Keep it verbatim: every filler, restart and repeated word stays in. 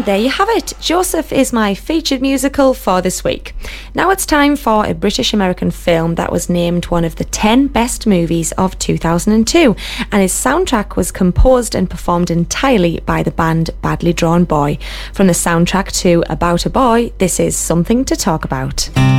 And there you have it. Joseph is my featured musical for this week. Now it's time for a British-American film that was named one of the ten best movies of two thousand two, and his soundtrack was composed and performed entirely by the band Badly Drawn Boy. From the soundtrack to About a Boy, this is Something to Talk About.